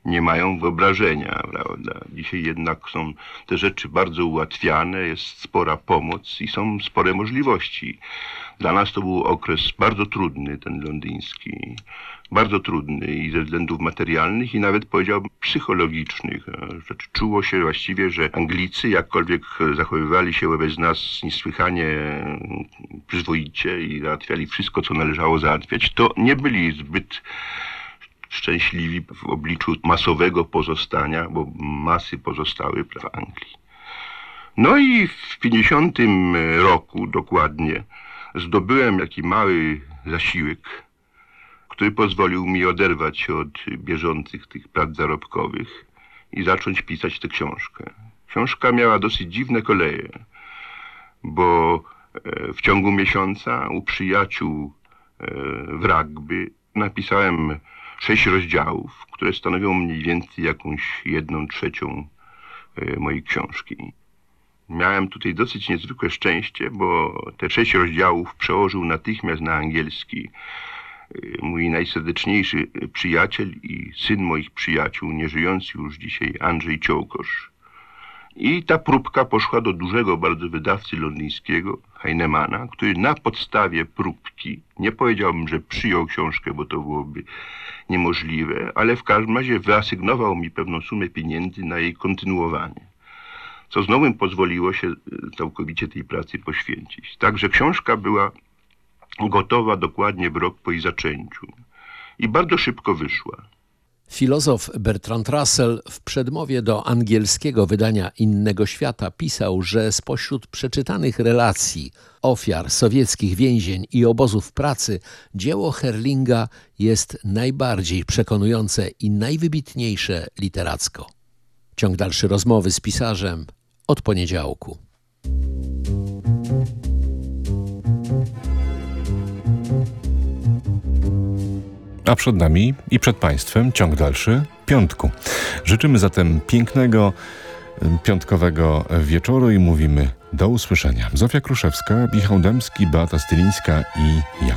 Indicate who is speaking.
Speaker 1: nie mają wyobrażenia, prawda? Dzisiaj jednak są te rzeczy bardzo ułatwiane, jest spora pomoc i są spore możliwości. Dla nas to był okres bardzo trudny, ten londyński. Bardzo trudny i ze względów materialnych i nawet powiedziałbym psychologicznych. Znaczy, czuło się właściwie, że Anglicy jakkolwiek zachowywali się wobec nas niesłychanie przyzwoicie i załatwiali wszystko, co należało załatwiać, to nie byli zbyt szczęśliwi w obliczu masowego pozostania, bo masy pozostały w Anglii. No i w 50 roku dokładnie zdobyłem taki mały zasiłek, który pozwolił mi oderwać się od bieżących tych prac zarobkowych i zacząć pisać tę książkę. Książka miała dosyć dziwne koleje, bo w ciągu miesiąca u przyjaciół w Rugby napisałem 6 rozdziałów, które stanowią mniej więcej jakąś 1/3 mojej książki. Miałem tutaj dosyć niezwykłe szczęście, bo te 6 rozdziałów przełożył natychmiast na angielski mój najserdeczniejszy przyjaciel i syn moich przyjaciół, nieżyjący już dzisiaj Andrzej Ciołkosz. I ta próbka poszła do dużego bardzo wydawcy londyńskiego, Heinemana, który na podstawie próbki, nie powiedziałbym, że przyjął książkę, bo to byłoby niemożliwe, ale w każdym razie wyasygnował mi pewną sumę pieniędzy na jej kontynuowanie, co znowu mi pozwoliło się całkowicie tej pracy poświęcić. Także książka była gotowa dokładnie w rok po jej zaczęciu i bardzo szybko wyszła.
Speaker 2: Filozof Bertrand Russell w przedmowie do angielskiego wydania Innego Świata pisał, że spośród przeczytanych relacji ofiar sowieckich więzień i obozów pracy dzieło Herlinga jest najbardziej przekonujące i najwybitniejsze literacko. Ciąg dalszy rozmowy z pisarzem od poniedziałku.
Speaker 3: A przed nami i przed Państwem ciąg dalszy piątku. Życzymy zatem pięknego piątkowego wieczoru i mówimy do usłyszenia. Zofia Kruszewska, Michał Dębski, Beata Stylińska i ja.